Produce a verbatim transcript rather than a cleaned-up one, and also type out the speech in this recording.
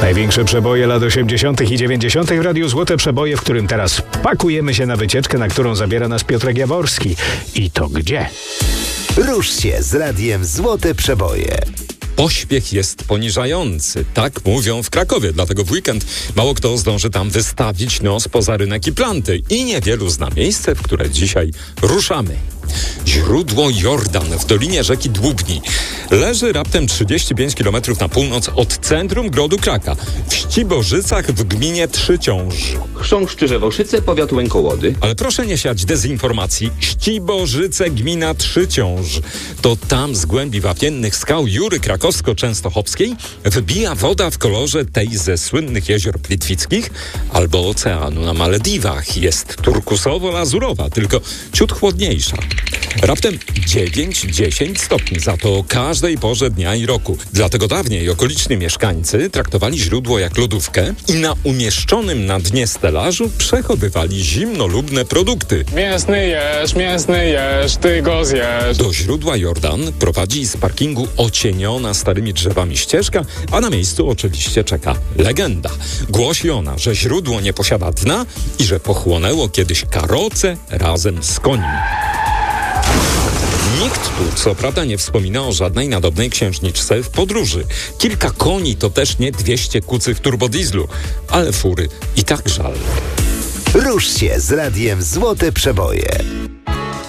Największe przeboje lat osiemdziesiątych i dziewięćdziesiątych w Radiu Złote Przeboje, w którym teraz pakujemy się na wycieczkę, na którą zabiera nas Piotrek Jaworski. I to gdzie? Rusz się z Radiem Złote Przeboje. Pośpiech jest poniżający, tak mówią w Krakowie, dlatego w weekend mało kto zdąży tam wystawić nos poza rynek i planty i niewielu zna miejsce, w które dzisiaj ruszamy. Źródło Jordan w dolinie rzeki Dłubni leży raptem trzydzieści pięć kilometrów na północ od centrum grodu Kraka, w Ściborzycach w gminie Trzyciąż. Chrząszcz Czyżewoszyce, powiat Łękołody. Ale proszę nie siać dezinformacji. Ściborzyce, gmina Trzyciąż. To tam z głębi wapiennych skał Jury Krakowsko-Częstochowskiej wybija woda w kolorze tej ze słynnych jezior plitwickich albo oceanu na Malediwach. Jest turkusowo-lazurowa, tylko ciut chłodniejsza. Raptem dziewięć dziesięć stopni, za to o każdej porze dnia i roku. Dlatego dawniej okoliczni mieszkańcy traktowali źródło jak lodówkę i na umieszczonym na dnie stelażu przechowywali zimnolubne produkty. Mięsny jesz, mięsny jesz, ty go zjesz. Do źródła Jordan prowadzi z parkingu ocieniona starymi drzewami ścieżka, a na miejscu oczywiście czeka legenda. Głosi ona, że źródło nie posiada dna i że pochłonęło kiedyś karoce razem z końmi. Nikt tu, co prawda, nie wspomina o żadnej nadobnej księżniczce w podróży. Kilka koni to też nie dwieście kucy w turbodizlu, ale fury i tak żal. Rusz się z Radiem Złote Przeboje.